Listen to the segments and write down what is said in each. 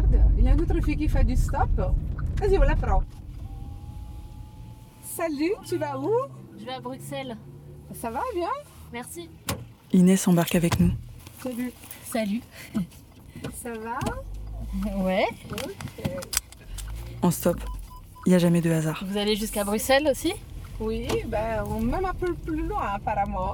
regarde, il y a une autre fille qui fait du stop. Vas-y, on la prend. Salut, tu vas où? Je vais à Bruxelles. Ça va bien? Merci. Inès embarque avec nous. Salut. Salut. Ça va? Ouais. Ok. En stop. Il n'y a jamais de hasard. Vous allez jusqu'à Bruxelles aussi? Oui, ben, même un peu plus loin apparemment.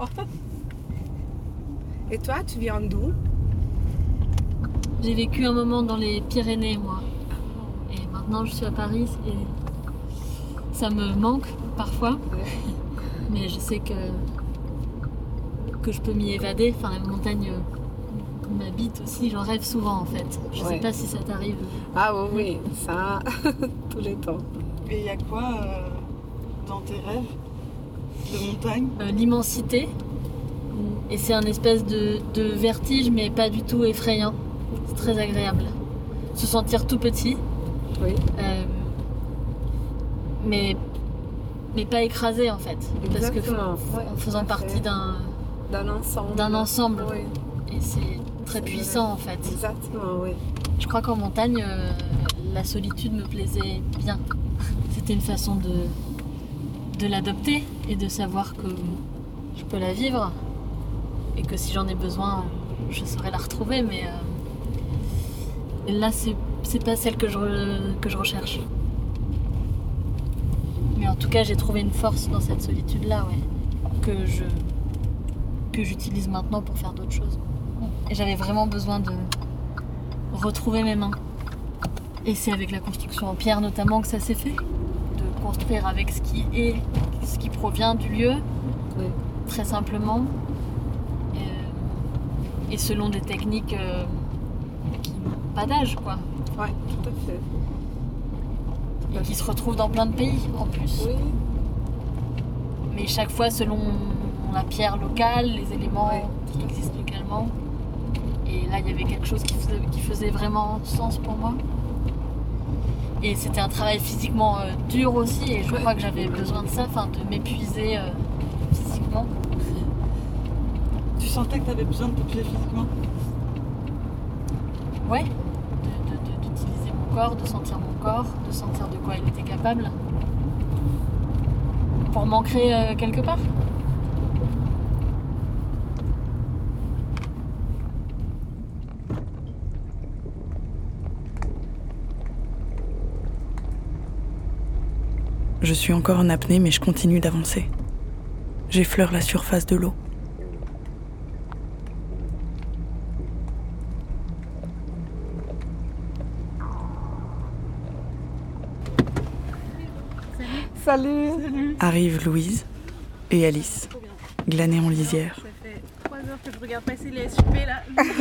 Et toi, tu viens d'où? J'ai vécu un moment dans les Pyrénées, moi. Et maintenant, je suis à Paris et ça me manque parfois. Mais je sais que je peux m'y évader. Enfin, la montagne m'habite aussi. J'en rêve souvent, en fait. Je sais pas si ça t'arrive. Ah oui, ça, tous les temps. Et il y a quoi dans tes rêves de montagne? L'immensité. Et c'est un espèce de vertige, mais pas du tout effrayant. C'est très agréable. Se sentir tout petit. Oui. Mais pas écrasé en fait. Exactement. Parce que en faisant partie d'un ensemble. Oui. Et c'est très puissant en fait. Exactement, oui. Je crois qu'en montagne, la solitude me plaisait bien. C'était une façon de l'adopter et de savoir que je peux la vivre. Et que si j'en ai besoin, je saurais la retrouver. Mais là, c'est pas celle que je recherche. Mais en tout cas, j'ai trouvé une force dans cette solitude-là, ouais, que j'utilise maintenant pour faire d'autres choses. Et j'avais vraiment besoin de retrouver mes mains. Et c'est avec la construction en pierre notamment que ça s'est fait. De construire avec ce qui provient du lieu, Oui. très simplement. Et selon des techniques qui n'ont pas d'âge, quoi. Oui, tout à fait. Et qui se retrouvent dans plein de pays en plus. Oui. Mais chaque fois selon la pierre locale, les éléments qui existent localement. Et là, il y avait quelque chose qui faisait vraiment sens pour moi. Et c'était un travail physiquement dur aussi, et je crois que j'avais besoin de ça, de m'épuiser physiquement. Tu sentais que tu avais besoin de t'épuiser physiquement? Ouais, d'utiliser mon corps, de sentir mon corps, de sentir de quoi il était capable. Pour m'ancrer quelque part. Je suis encore en apnée, mais je continue d'avancer. J'effleure la surface de l'eau. Salut. Arrivent Louise et Alice, glanées en lisière. Ça fait 3 heures que je regarde passer les SUP là.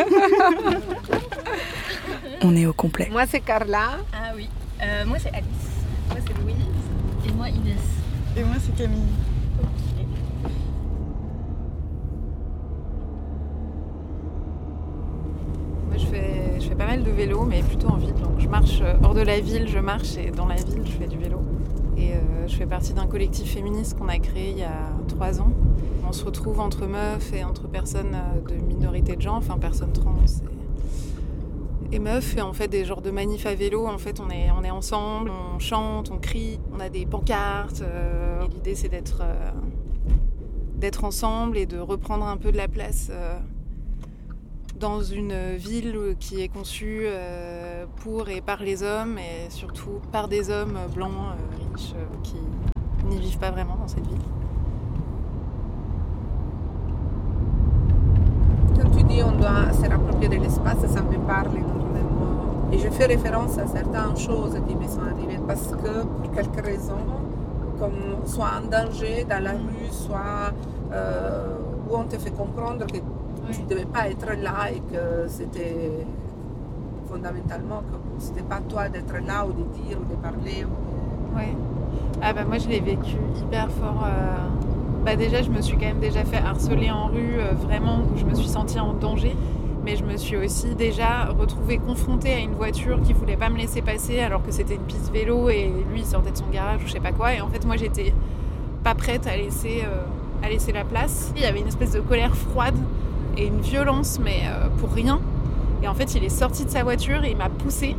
On est au complet. Moi, c'est Carla. Ah oui. Moi c'est Alice. Moi c'est Louise. Et moi, Inès. Et moi, c'est Camille. Moi, je fais pas mal de vélo, mais plutôt en ville. Donc, je marche hors de la ville, je marche, et dans la ville, je fais du vélo. Et je fais partie d'un collectif féministe qu'on a créé il y a 3 ans. On se retrouve entre meufs et entre personnes de minorité de genre, enfin personnes trans et meufs, et on fait des genres de manifs à vélo. En fait, on est ensemble, on chante, on crie, on a des pancartes. Et l'idée, c'est d'être ensemble et de reprendre un peu de la place dans une ville qui est conçue pour et par les hommes, et surtout par des hommes blancs, riches, qui n'y vivent pas vraiment dans cette ville. Quand tu dis on doit se rapprocher de l'espace, ça me parle énormément. Et je fais référence à certaines choses qui me sont arrivées parce que, pour quelques raisons, comme soit un danger dans la rue, soit où on te fait comprendre que tu ne devais pas être là et que c'était fondamentalement que c'était pas toi d'être là ou de dire ou de parler. Ouais. Ah bah moi je l'ai vécu hyper fort. Déjà je me suis quand même déjà fait harceler en rue, vraiment, où je me suis sentie en danger. Mais je me suis aussi déjà retrouvée confrontée à une voiture qui voulait pas me laisser passer alors que c'était une piste vélo et lui il sortait de son garage ou je sais pas quoi. Et en fait moi j'étais pas prête à laisser la place. Il y avait une espèce de colère froide et une violence, mais pour rien. Et en fait il est sorti de sa voiture et il m'a poussée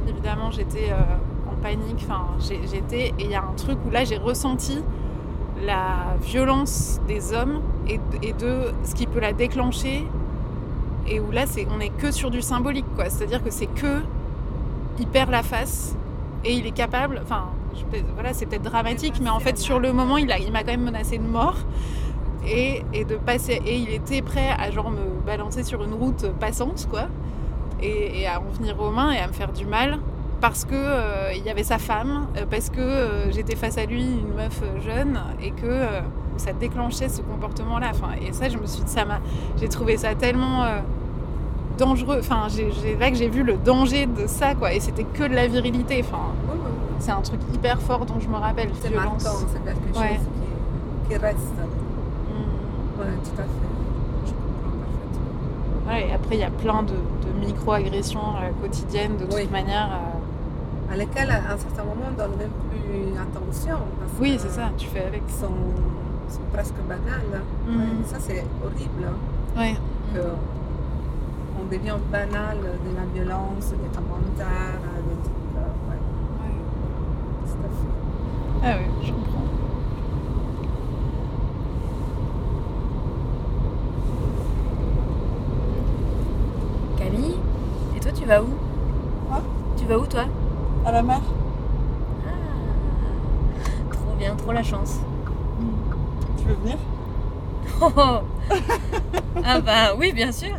évidemment, j'étais en panique. Enfin, j'étais... Et il y a un truc où là, j'ai ressenti la violence des hommes et de ce qui peut la déclencher. Et où là, on est que sur du symbolique, quoi. C'est-à-dire que c'est que... Il perd la face et il est capable... Enfin, voilà, c'est peut-être dramatique, mais en fait, sur le moment, il m'a quand même menacé de mort. Et de passer... Et il était prêt à genre me balancer sur une route passante, quoi. Et à en venir aux mains et à me faire du mal. Parce que il y avait sa femme, parce que j'étais face à lui, une meuf jeune, et que ça déclenchait ce comportement-là. Enfin, et ça, j'ai trouvé ça tellement dangereux. Enfin, là que j'ai vu le danger de ça, quoi. Et c'était que de la virilité. Enfin, c'est un truc hyper fort dont je me rappelle. C'est Violence. marquant, c'est quelque chose qui reste. Oui, tout à fait. Je comprends parfaitement. Ouais, et après, il y a plein de micro-agressions quotidiennes, de toute manière. À lesquelles, à un certain moment, on ne donne même plus attention. Parce Oui, que c'est ça, tu fais avec. sont presque banales. Ouais, ça, c'est horrible. Ouais. On devient banal de la violence, des commentaires, des trucs. Ouais. Tout à fait. Ah oui, je comprends. Camille, et toi tu vas où? Tu vas où toi? À la mer. Trop bien, trop la chance. Tu veux venir? Oh ah bah oui, bien sûr.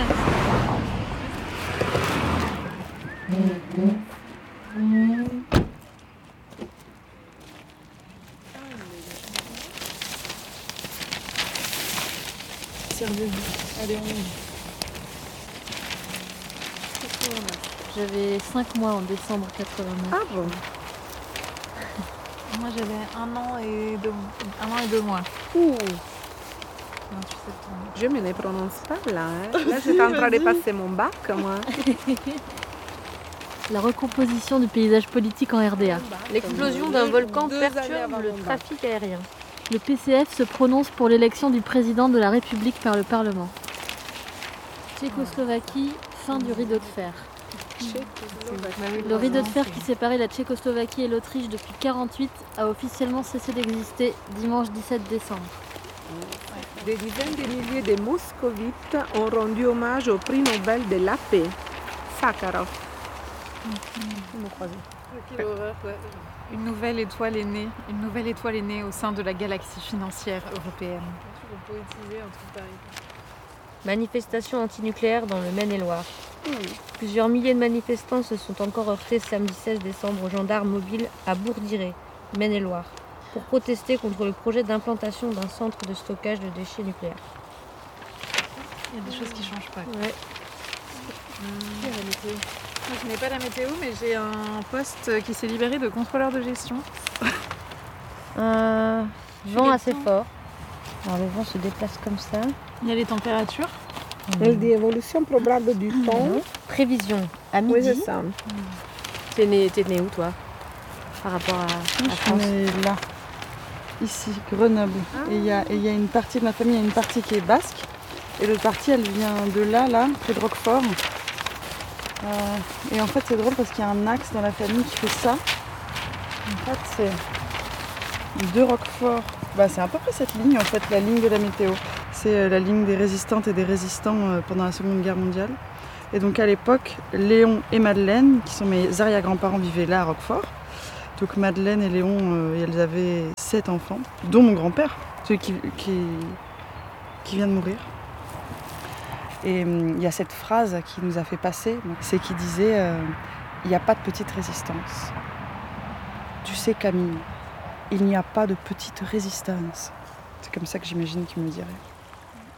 Servez-vous. Allez, on y va. J'avais 5 mois en décembre 89. Ah bon? Moi, j'avais 1 an et 2 mois. 28 septembre. Je me les prononce pas là. Là, j'étais en train de passer mon bac, moi. La recomposition du paysage politique en RDA. L'explosion d'un volcan perturbe le trafic aérien. Le PCF se prononce pour l'élection du président de la République par le Parlement. Tchécoslovaquie, fin du rideau de fer. Le rideau de fer qui séparait la Tchécoslovaquie et l'Autriche depuis 1948 a officiellement cessé d'exister dimanche 17 décembre. Des dizaines de milliers de moscovites ont rendu hommage au prix Nobel de la paix, Sakharov. Quelle horreur, ouais. Une nouvelle étoile est née au sein de la galaxie financière européenne. Tu peux poétiser un truc pareil. Manifestation antinucléaire dans le Maine-et-Loire. Plusieurs milliers de manifestants se sont encore heurtés samedi 16 décembre aux gendarmes mobiles à Bourg-d'Iré, Maine-et-Loire, pour protester contre le projet d'implantation d'un centre de stockage de déchets nucléaires. Il y a des choses qui ne changent pas. Ouais. Moi, je n'ai pas la météo, mais j'ai un poste qui s'est libéré de contrôleur de gestion. Vent assez fort. Alors le vent se déplace comme ça. Il y a les températures. L'évolution probable du temps. Prévision à midi. Oui, c'est ça. T'es né où toi? Par rapport à Je suis née là, ici, Grenoble. Et il y a une partie de ma famille, il y a une partie qui est basque. Et l'autre partie, elle vient de là, près de Roquefort. Et en fait, c'est drôle parce qu'il y a un axe dans la famille qui fait ça. En fait, c'est de Roquefort. C'est à peu près cette ligne, en fait, la ligne de la météo. C'est la ligne des résistantes et des résistants pendant la Seconde Guerre mondiale. Et donc à l'époque, Léon et Madeleine, qui sont mes arrière-grands-parents, vivaient là à Roquefort. Donc Madeleine et Léon, elles avaient 7 enfants, dont mon grand-père, celui qui vient de mourir. Et il y a cette phrase qui nous a fait passer, c'est qu'il disait il n'y a pas de petite résistance. Tu sais Camille, il n'y a pas de petite résistance. C'est comme ça que j'imagine qu'il me dirait.